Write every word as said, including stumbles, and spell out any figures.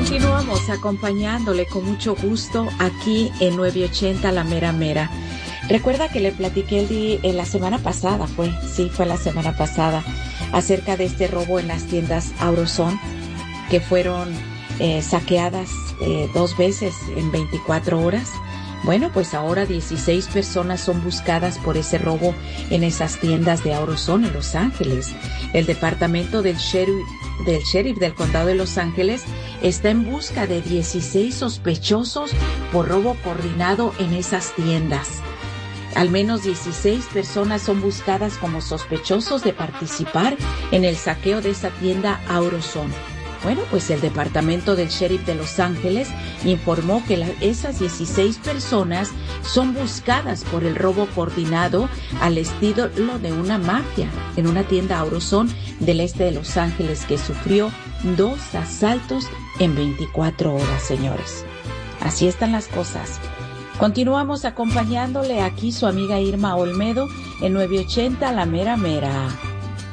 Continuamos acompañándole con mucho gusto aquí en nueve ochenta La Mera Mera. Recuerda que le platiqué el día, en la semana pasada, fue, sí, fue la semana pasada, acerca de este robo en las tiendas AutoZone, que fueron eh, saqueadas eh, dos veces en veinticuatro horas. Bueno, pues ahora dieciséis personas son buscadas por ese robo en esas tiendas de AutoZone en Los Ángeles. El departamento del sheriff, del sheriff del condado de Los Ángeles está en busca de dieciséis sospechosos por robo coordinado en esas tiendas. Al menos dieciséis personas son buscadas como sospechosos de participar en el saqueo de esa tienda AutoZone. Bueno, pues el departamento del sheriff de Los Ángeles informó que la, esas dieciséis personas son buscadas por el robo coordinado al estilo de una mafia en una tienda AutoZone del este de Los Ángeles que sufrió dos asaltos en veinticuatro horas, señores. Así están las cosas. Continuamos acompañándole aquí su amiga Irma Olmedo en nueve ochenta La Mera Mera.